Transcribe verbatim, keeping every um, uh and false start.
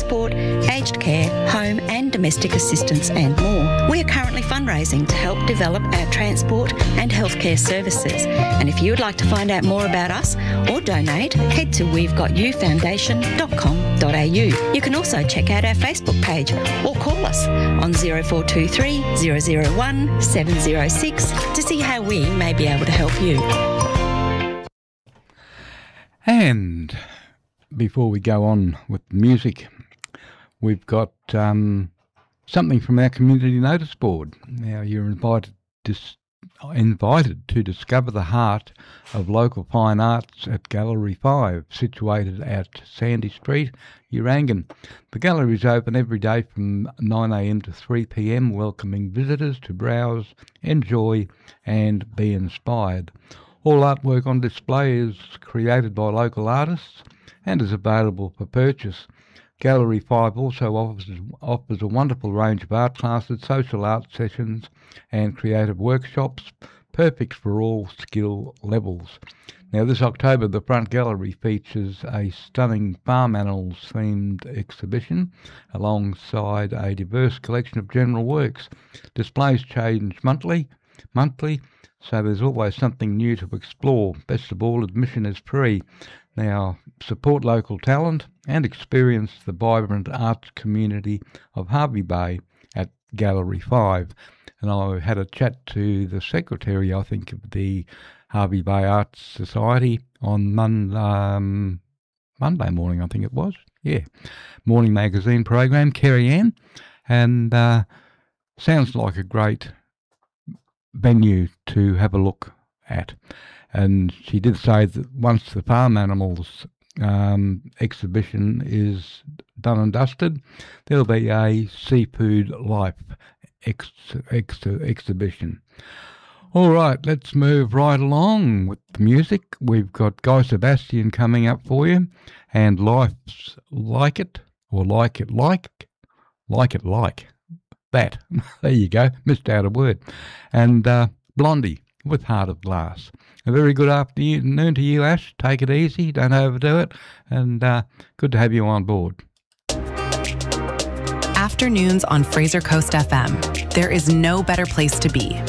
transport, aged care, home and domestic assistance and more. We are currently fundraising to help develop our transport and healthcare services. And if you would like to find out more about us or donate, head to we've got you foundation dot com dot a u. You can also check out our Facebook page or call us on zero four two three, zero zero one, seven zero six to see how we may be able to help you. And before we go on with the music, we've got um, something from our community notice board. Now, you're invited to, invited to discover the heart of local fine arts at Gallery five, situated at Sandy Street, Urangan. The gallery is open every day from nine a m to three p m, welcoming visitors to browse, enjoy and be inspired. All artwork on display is created by local artists and is available for purchase. Gallery five also offers, offers a wonderful range of art classes, social art sessions and creative workshops, perfect for all skill levels. Now, this October, the front gallery features a stunning farm animals themed exhibition alongside a diverse collection of general works. Displays change monthly, monthly, so there's always something new to explore. Best of all, admission is free. Now, support local talent and experience the vibrant arts community of Hervey Bay at Gallery five. And I had a chat to the secretary, I think, of the Hervey Bay Arts Society on Mon- um, Monday morning, I think it was. Yeah, morning magazine program, Kerry Ann. And uh, sounds like a great venue to have a look at. And she did say that once the farm animals um, exhibition is done and dusted, there'll be a seafood life ex- ex- exhibition. All right, let's move right along with the music. We've got Guy Sebastian coming up for you, and Life's Like It, or Like It Like, Like It Like. That. There you go. Missed out a word. And uh, Blondie with Heart of Glass. A very good afternoon to you, Ash. Take it easy. Don't overdo it. And uh, good to have you on board. Afternoons on Fraser Coast F M. There is no better place to be.